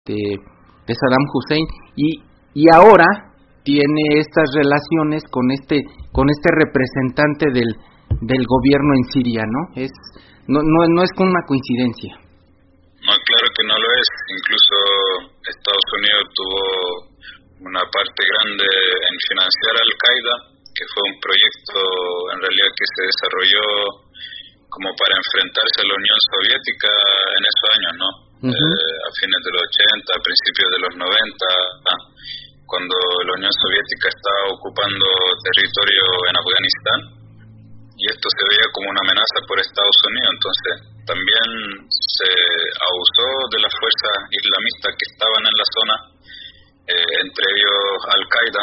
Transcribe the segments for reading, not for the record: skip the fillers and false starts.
de Saddam Hussein, y ahora tiene estas relaciones con este representante del gobierno en Siria, ¿no? No es una coincidencia. No, claro que no lo es. Incluso Estados Unidos tuvo una parte grande en financiar a Al-Qaeda, que fue un proyecto en realidad que se desarrolló como para enfrentarse a la Unión Soviética en esos años, ¿no? A fines de los 80, a principios de los 90, cuando la Unión Soviética estaba ocupando territorio en Afganistán, y esto se veía como una amenaza por Estados Unidos. Entonces también se abusó de las fuerzas islamistas que estaban en la zona, entre ellos Al-Qaeda,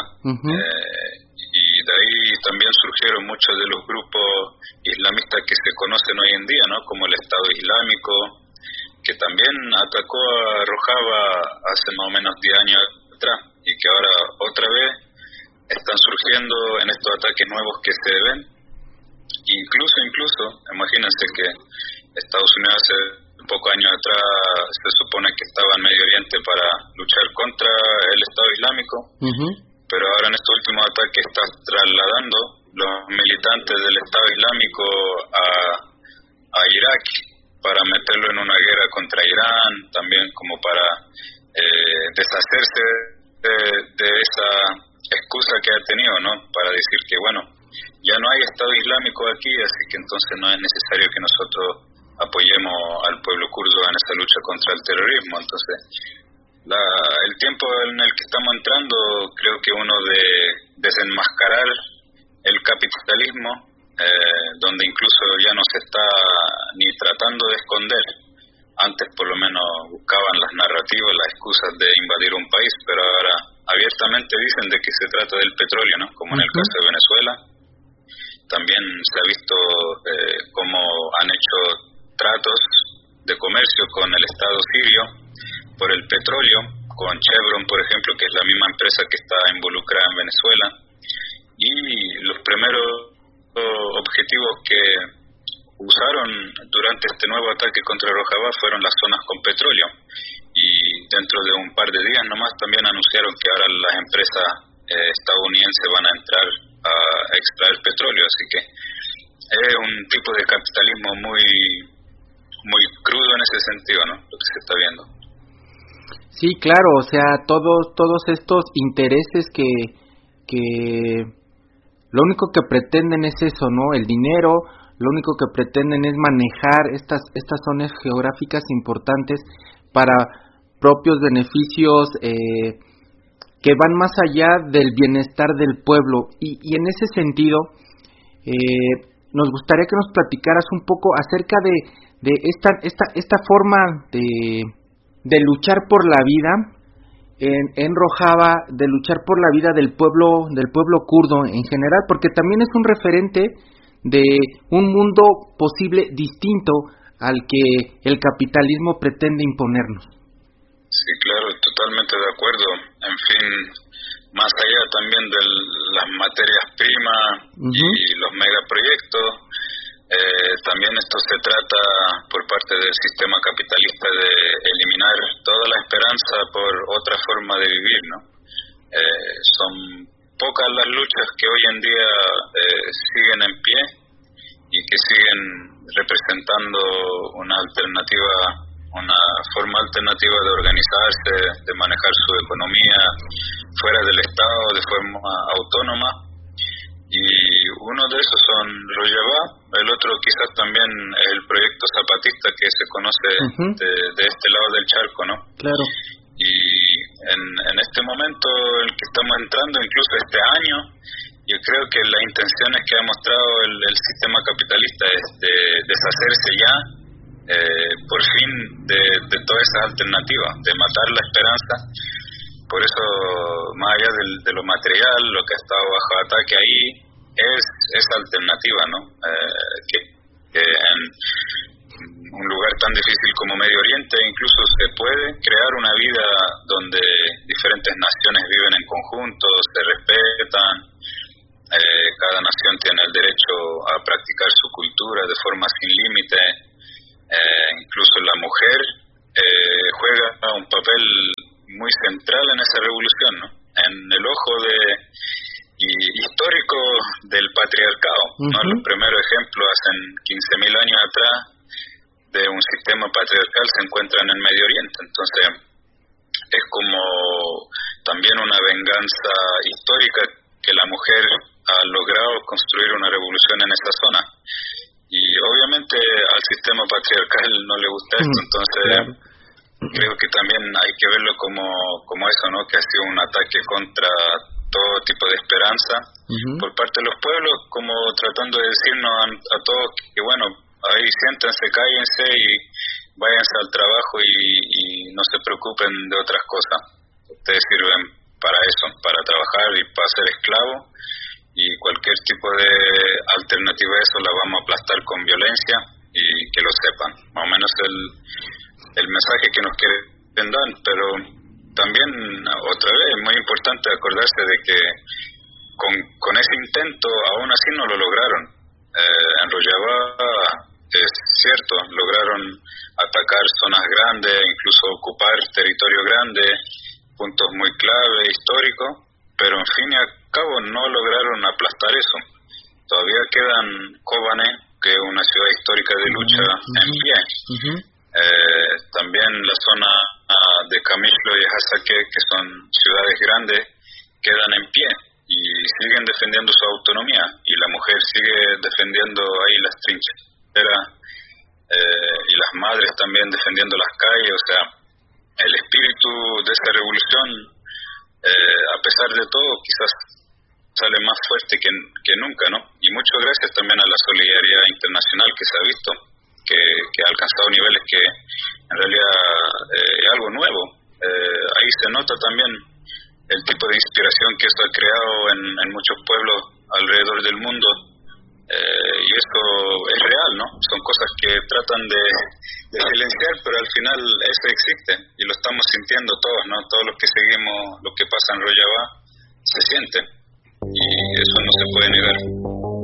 y de ahí también surgieron muchos de los grupos islamistas que se conocen hoy en día, ¿no? Como el Estado Islámico, que también atacó a Rojava hace más o menos 10 años atrás, y que ahora otra vez están surgiendo en estos ataques nuevos que se ven. Incluso, imagínense que Estados Unidos hace pocos años atrás se supone que estaba en Medio Oriente para luchar contra el Estado Islámico, pero ahora en estos últimos ataques está trasladando los militantes del Estado Islámico a Irak para meterlo en una guerra contra Irán, también como para deshacerse de esa excusa que ha tenido, ¿no? Para decir que, bueno, ya no hay Estado Islámico aquí, así que entonces no es necesario que nosotros apoyemos al pueblo kurdo en esa lucha contra el terrorismo. Entonces, el tiempo en el que estamos entrando, creo que uno de desenmascarar el capitalismo, donde incluso ya no se está ni tratando de esconder. Antes por lo menos buscaban las narrativas, las excusas de invadir un país, pero ahora abiertamente dicen de que se trata del petróleo, ¿no? Como en el caso de Venezuela. También se ha visto cómo han hecho tratos de comercio con el Estado sirio por el petróleo, con Chevron, por ejemplo, que es la misma empresa que está involucrada en Venezuela. Y los primeros objetivos que usaron durante este nuevo ataque contra Rojava fueron las zonas con petróleo. Y dentro de un par de días nomás también anunciaron que ahora las empresas estadounidenses van a entrar a extraer petróleo. Así que es un tipo de capitalismo muy crudo en ese sentido, ¿no? Lo que se está viendo. Sí, claro, o sea, todos estos intereses que lo único que pretenden es eso, ¿no? El dinero. Lo único que pretenden es manejar estas zonas geográficas importantes para propios beneficios que van más allá del bienestar del pueblo. Y en ese sentido, nos gustaría que nos platicaras un poco acerca de esta forma de luchar por la vida en Rojava, de luchar por la vida del pueblo kurdo en general, porque también es un referente de un mundo posible distinto al que el capitalismo pretende imponernos. Sí, claro, totalmente de acuerdo. En fin, más allá también de las materias primas y los megaproyectos, también esto se trata por parte del sistema capitalista de eliminar toda la esperanza por otra forma de vivir, ¿no? Son pocas las luchas que hoy en día siguen en pie y que siguen representando una forma alternativa de organizarse, de manejar su economía fuera del Estado de forma autónoma. Y uno de esos son Rojava, el otro quizás también el proyecto zapatista que se conoce de este lado del charco, ¿no? Claro. Y en este momento en el que estamos entrando, incluso este año, yo creo que las intenciones que ha mostrado el sistema capitalista es de deshacerse ya, por fin, de todas esas alternativas, de matar la esperanza. Por eso, más allá de lo material, lo que ha estado bajo ataque ahí es esa alternativa, ¿no? Que en un lugar tan difícil como Medio Oriente incluso se puede crear una vida donde diferentes naciones viven en conjunto, se respetan, cada nación tiene el derecho a practicar su cultura de forma sin límite, incluso la mujer juega un papel muy central en esa revolución, ¿no? En el ojo histórico del patriarcado, ¿no? Los primeros ejemplos hace 15.000 años atrás de un sistema patriarcal se encuentran en Medio Oriente. Entonces es como también una venganza histórica que la mujer ha logrado construir una revolución en esa zona, y obviamente al sistema patriarcal no le gusta esto. Entonces creo que también hay que verlo como eso, ¿no? Que ha sido un ataque contra todo tipo de esperanza por parte de los pueblos, como tratando de decirnos a todos que bueno, ahí siéntense, cállense y váyanse al trabajo y no se preocupen de otras cosas. Ustedes sirven para eso, para trabajar y para ser esclavos, y cualquier tipo de alternativa a eso la vamos a aplastar con violencia, y que lo sepan. Más o menos el mensaje que nos quieren dar, pero también otra vez es muy importante acordarse de que con ese intento aún así no lo lograron. En Rojava es cierto, lograron atacar zonas grandes, incluso ocupar territorio grande, puntos muy clave históricos, pero en fin y al cabo no lograron aplastar eso. Todavía quedan Kobane, que es una ciudad histórica de lucha, en pie. También la zona de Kamishlo y Hasake, que son ciudades grandes, quedan en pie y siguen defendiendo su autonomía, y la mujer sigue defendiendo ahí las trincheras, y las madres también defendiendo las calles. O sea, el espíritu de esa revolución, a pesar de todo, quizás sale más fuerte que nunca, ¿no? Y muchas gracias también a la solidaridad internacional que se ha visto, que ha alcanzado niveles que en realidad es algo nuevo. Ahí se nota también el tipo de inspiración que eso ha creado en muchos pueblos alrededor del mundo, y eso es real, ¿no? Son cosas que tratan de silenciar, pero al final eso existe y lo estamos sintiendo todos, ¿no? Todos los que seguimos lo que pasa en Rojava se siente, y eso no se puede negar.